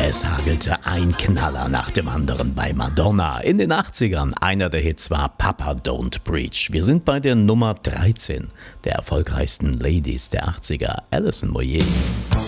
Es hagelte ein Knaller nach dem anderen bei Madonna. In den 80ern, einer der Hits war Papa Don't Preach. Wir sind bei der Nummer 13 der erfolgreichsten Ladies der 80er, Alison Moyet.